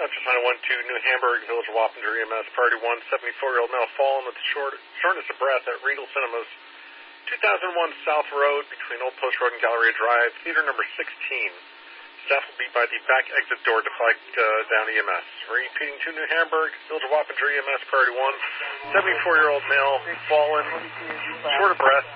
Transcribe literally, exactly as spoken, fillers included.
just nine one two, New Hamburg, Village of Wappinger, E M S, Priority one, seventy-four-year-old male fallen with short, shortness of breath at Regal Cinemas, two thousand one South Road, between Old Post Road and Galleria Drive, theater number sixteen. Staff will be by the back exit door to flag uh, down E M S. Repeating to New Hamburg, Village of Wappinger, E M S, Priority one, seventy-four-year-old male fallen, short of breath,